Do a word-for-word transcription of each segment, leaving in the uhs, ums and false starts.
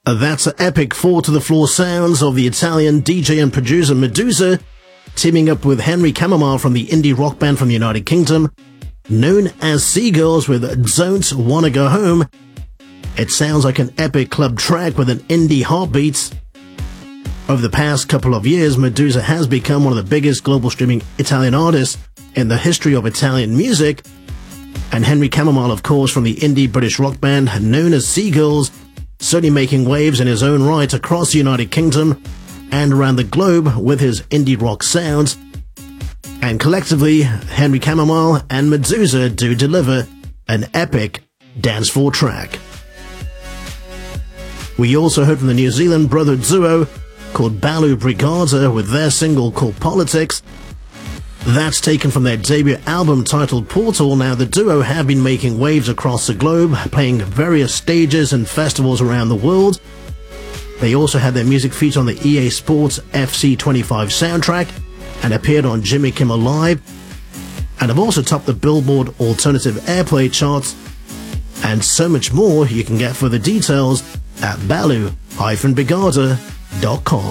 That's an epic four-to-the-floor sounds of the Italian D J and producer Meduza, teaming up with Henry Chamomile from the indie rock band from the United Kingdom, known as Seagulls, with Don't Wanna Go Home. It sounds like an epic club track with an indie heartbeat. Over the past couple of years, Meduza has become one of the biggest global streaming Italian artists in the history of Italian music. And Henry Chamomile, of course, from the indie British rock band known as Seagulls, certainly making waves in his own right across the United Kingdom and around the globe with his indie rock sounds. And collectively, Henry Chamomile and Meduza do deliver an epic dance floor track. We also heard from the New Zealand brother duo called Balu Brigada with their single called Politics. That's taken from their debut album titled Portal. Now, the duo have been making waves across the globe, playing various stages and festivals around the world. They also had their music featured on the E A Sports F C twenty-five soundtrack and appeared on Jimmy Kimmel Live, and have also topped the Billboard Alternative Airplay charts, and so much more. You can get further details at balu dash brigada dot com.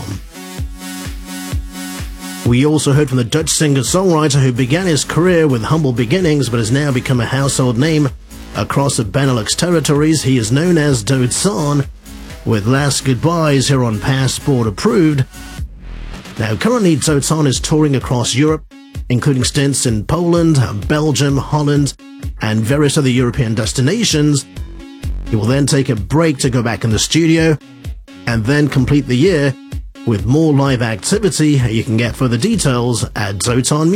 We also heard from the Dutch singer-songwriter who began his career with humble beginnings but has now become a household name across the Benelux territories. He is known as Dotan, with Last Goodbyes here on Passport Approved. Now, currently Dotan is touring across Europe, including stints in Poland, Belgium, Holland, and various other European destinations. He will then take a break to go back in the studio and then complete the year with more live activity. You can get further details at Dotan